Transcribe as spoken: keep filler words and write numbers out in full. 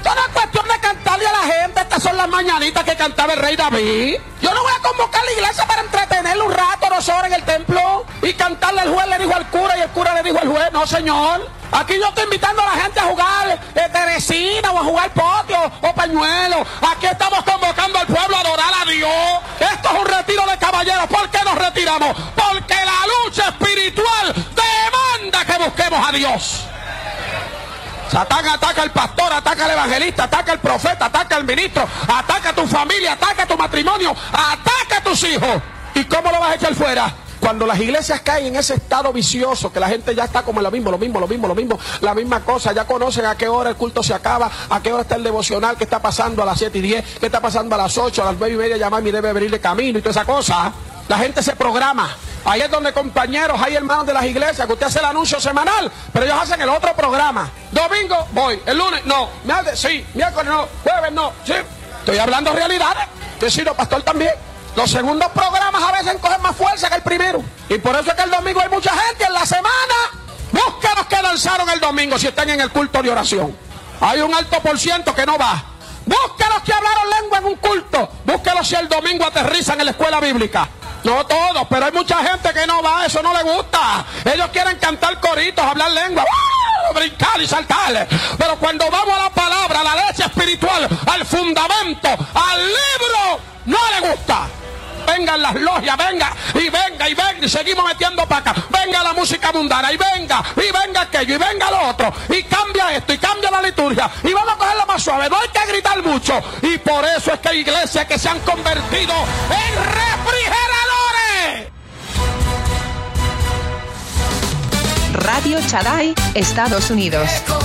Esto no es cuestión de cantarle a la gente. Estas son las mañanitas que cantaba el rey David. Yo no voy a convocar a la iglesia para entretenerle un rato, dos horas en el templo y cantarle. El juez le dijo al cura y el cura le dijo al juez. No, señor. Aquí yo estoy invitando a la gente a jugar eh, teresina o a jugar potio o pañuelo. Aquí estamos convocando al pueblo a adorar a Dios. Esto es un retiro de caballeros. ¿Por qué nos retiramos? Porque la lucha espiritual demanda que busquemos a Dios. Satán ataca al pastor, ataca al evangelista, ataca al profeta, ataca al ministro, ataca a tu familia, ataca a tu matrimonio, ataca a tus hijos. ¿Y cómo lo vas a echar fuera? Cuando las iglesias caen en ese estado vicioso, que la gente ya está como en lo mismo, lo mismo, lo mismo, lo mismo, la misma cosa, ya conocen a qué hora el culto se acaba, a qué hora está el devocional, qué está pasando a las siete y diez, qué está pasando a las ocho, a las nueve y media, llamar mi debe abrir de camino y toda esa cosa. La gente se programa. Ahí es donde, compañeros, hay hermanos de las iglesias que usted hace el anuncio semanal, pero ellos hacen el otro programa. Domingo voy, el lunes no, miércoles sí, miércoles no, jueves no, sí. Estoy hablando realidades. Yo soy pastor también. Los segundos programas a veces cogen más fuerza que el primero. Y por eso es que el domingo hay mucha gente en la semana. Busca los que danzaron el domingo si están en el culto de oración. Hay un alto por ciento que no va. Busca los que hablaron lengua en un culto. Búsquelos si el domingo aterrizan en la escuela bíblica. No todos, pero hay mucha gente que no va, eso no le gusta. Ellos quieren cantar coritos, hablar lengua, ¡uh! Brincar y saltar. Pero cuando vamos a la palabra, a la leche espiritual, al fundamento, al libro, no le gusta. Vengan las logias, venga, y venga, y venga, y seguimos metiendo para acá. Venga la música mundana, y venga, y venga aquello, y venga lo otro, y cambia esto, y cambia la liturgia, y vamos a cogerla más suave, no hay que gritar mucho. Y por eso es que hay iglesias que se han convertido en refrigeradores. Radio Shaddai, Estados Unidos.